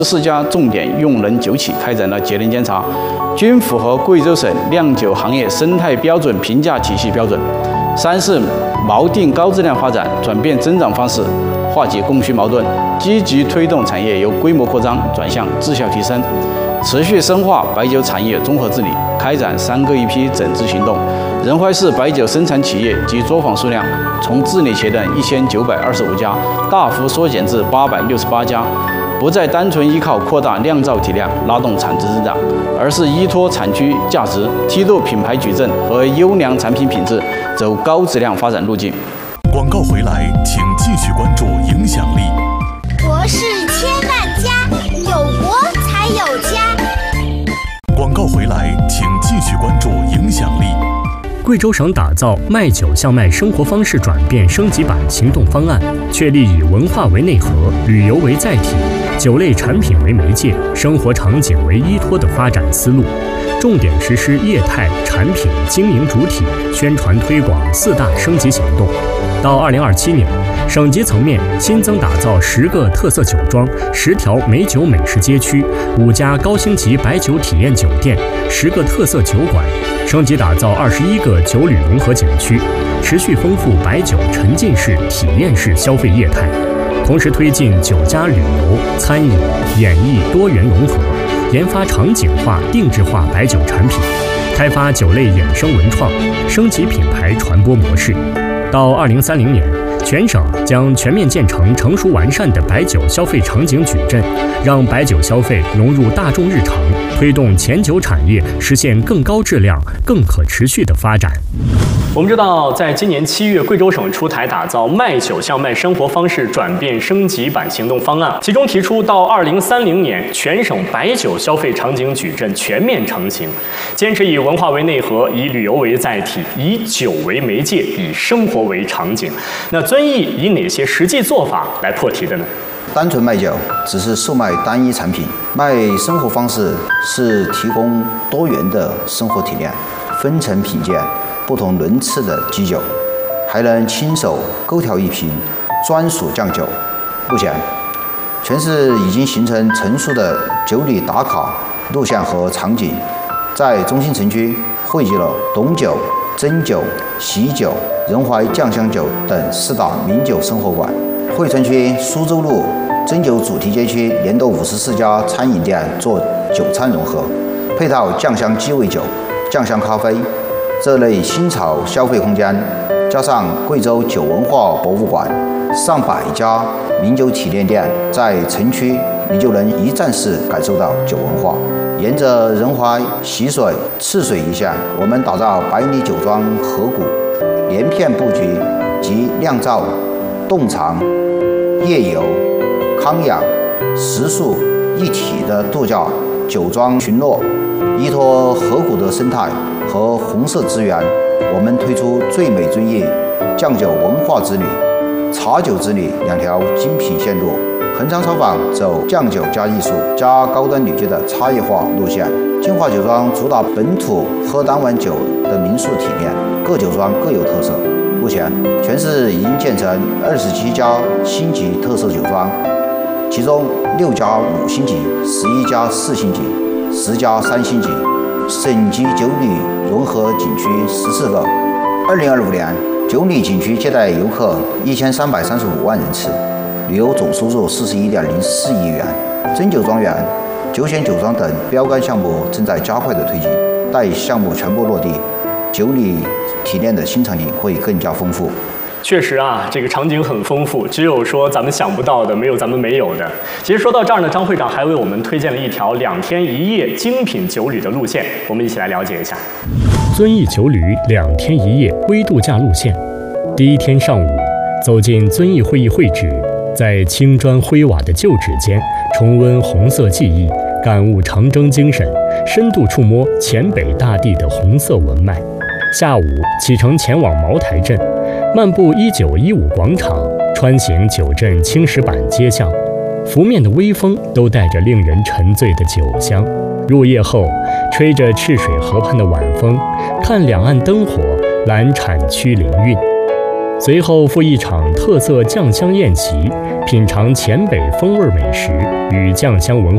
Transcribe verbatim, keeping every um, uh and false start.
四家重点用人酒企开展了节能监察，均符合贵州省酿酒行业生态标准评价体系标准。三是锚定高质量发展，转变增长方式，化解供需矛盾，积极推动产业由规模扩张转向质效提升，持续深化白酒产业综合治理，开展三个一批整治行动。仁怀市白酒生产企业及作坊数量从治理前的一千九百二十五家大幅缩减至八百六十八家。不再单纯依靠扩大酿造体量拉动产值增长，而是依托产区价值，梯度品牌矩阵和优良产品品质，走高质量发展路径。 广告回来，请继续关注影响力。 国是千万家，有国才有家。 广告回来，请继续关注影响力。 贵州省打造卖酒向卖生活方式转变升级版行动方案，确立以文化为内核、旅游为载体、酒类产品为媒介、生活场景为依托的发展思路，重点实施业态、产品、经营主体、宣传推广四大升级行动。到二零二七年，省级层面新增打造十个特色酒庄、十条美酒美食街区、五家高星级白酒体验酒店、十个特色酒馆，升级打造二十一个酒旅融合景区，持续丰富白酒沉浸式、体验式消费业态，同时推进酒家旅游、餐饮、演艺多元融合，研发场景化、定制化白酒产品，开发酒类衍生文创，升级品牌传播模式。到二零三零年，全省将全面建成成熟完善的白酒消费场景矩阵，让白酒消费融入大众日常，推动前酒产业实现更高质量、更可持续的发展。 我们知道，在今年七月，贵州省出台打造卖酒向卖生活方式转变升级版行动方案，其中提出到二零三零年，全省白酒消费场景矩阵全面成型，坚持以文化为内核，以旅游为载体，以酒为媒介，以生活为场景。那遵义以哪些实际做法来破题的呢？ 单纯卖酒只是售卖单一产品，卖生活方式是提供多元的生活体验，分层品鉴不同轮次的基酒，还能亲手勾调一瓶专属酱酒。目前，全市已经形成成熟的酒旅打卡路线和场景，在中心城区汇集了董酒、真酒、喜酒、仁怀酱香酒等四大名酒生活馆。惠春区苏州路真酒主题街区连到五十四家餐饮店做酒餐融合，配套酱香鸡尾酒、酱香咖啡这类新潮消费空间，加上贵州酒文化博物馆上百家名酒体验店，在城区你就能一站式感受到酒文化。沿着仁怀、习水、赤水一线，我们打造百里酒庄河谷，连片布局及酿造、洞藏、夜游、康养、食宿一体的度假酒庄群落。依托河谷的生态和红色资源，我们推出最美遵义酱酒文化之旅、茶酒之旅两条精品线路。恒昌茶坊走酱酒加艺术加高端旅居的差异化路线，金华酒庄主打本土喝当晚酒的民宿体验，各酒庄各有特色。目前，全市已经建成二十七家星级特色酒庄，其中六家五星级，十一家四星级，十家三星级，省级酒旅融合景区十四个。二零二五年，酒旅景区接待游客一千三百三十五万人次，旅游总收入四十一点零四亿元。真酒庄园、酒选酒庄等标杆项目正在加快的推进，待项目全部落地，酒旅体验的新场景会更加丰富。 确实啊，这个场景很丰富，只有说咱们想不到的，没有咱们没有的。其实说到这儿呢，张会长还为我们推荐了一条两天一夜精品酒旅的路线，我们一起来了解一下。 遵义酒旅两天一夜微度假路线，第一天上午，走进遵义会议会址，在青砖灰瓦的旧址间，重温红色记忆，感悟长征精神，深度触摸黔北大地的红色文脉。下午启程前往茅台镇，漫步一九一五广场，穿行九镇青石板街巷，拂面的微风都带着令人沉醉的酒香。入夜后，吹着赤水河畔的晚风，看两岸灯火，揽产区灵韵。随后赴一场特色酱香宴席，品尝黔北风味美食与酱香文